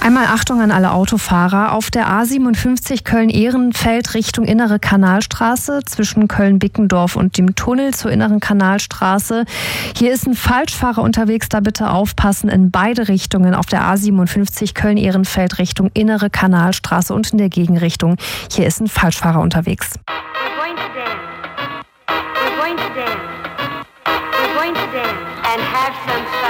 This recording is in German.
Einmal Achtung an alle Autofahrer. Auf der A57 Köln-Ehrenfeld Richtung Innere Kanalstraße zwischen Köln-Bickendorf und dem Tunnel zur Inneren Kanalstraße. Hier ist ein Falschfahrer unterwegs, da bitte aufpassen in beide Richtungen. Auf der A57 Köln-Ehrenfeld Richtung Innere Kanalstraße und in der Gegenrichtung. Hier ist ein Falschfahrer unterwegs. We're going to dance. We're going to dance. We're going to dance and have some fun.